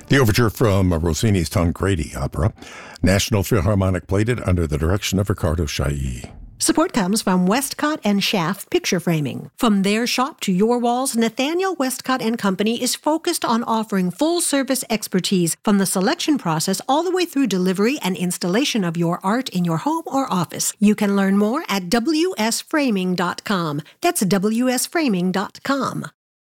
The overture from Rossini's Tancredi opera. National Philharmonic played it under the direction of Riccardo Chailly. Support comes from Westcott and Schaff Picture Framing. From their shop to your walls, Nathaniel Westcott and Company is focused on offering full-service expertise from the selection process all the way through delivery and installation of your art in your home or office. You can learn more at wsframing.com. That's wsframing.com.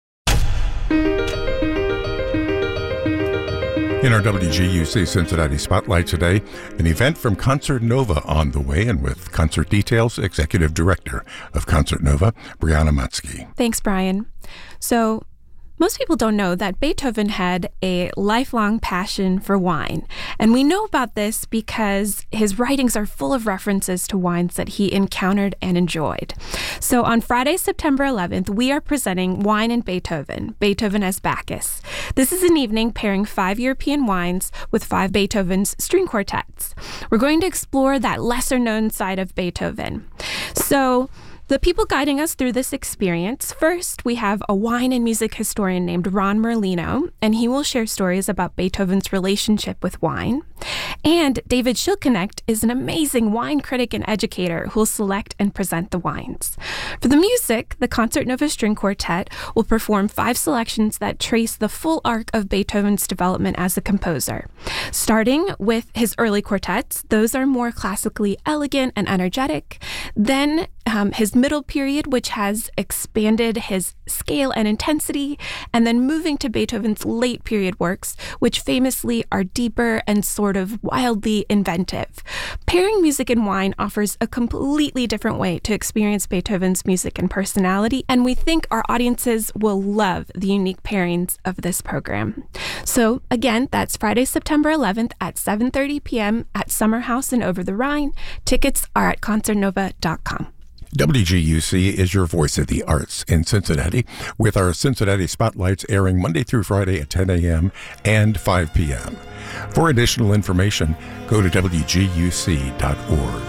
In our WGUC Cincinnati Spotlight today, an event from Concert Nova on the way, and with concert details, Executive Director of Concert Nova, Brianna Matsky. Thanks, Brian. So, most people don't know that Beethoven had a lifelong passion for wine. And we know about this because his writings are full of references to wines that he encountered and enjoyed. So on Friday, September 11th, we are presenting Wine and Beethoven, Beethoven as Bacchus. This is an evening pairing 5 European wines with 5 Beethoven's string quartets. We're going to explore that lesser-known side of Beethoven. So, the people guiding us through this experience, first we have a wine and music historian named Ron Merlino, and he will share stories about Beethoven's relationship with wine. And David Schilknecht is an amazing wine critic and educator who will select and present the wines. For the music, the Concert Nova String Quartet will perform 5 selections that trace the full arc of Beethoven's development as a composer. Starting with his early quartets, those are more classically elegant and energetic. Then his middle period, which has expanded his scale and intensity, and then moving to Beethoven's late period works, which famously are deeper and sort of wildly inventive. Pairing music and wine offers a completely different way to experience Beethoven's music and personality, and we think our audiences will love the unique pairings of this program. So again, that's Friday, September 11th at 7:30 p.m. at Summer House in Over the Rhine. Tickets are at concertnova.com. WGUC is your voice of the arts in Cincinnati, with our Cincinnati Spotlights airing Monday through Friday at 10 a.m. and 5 p.m. For additional information, go to WGUC.org.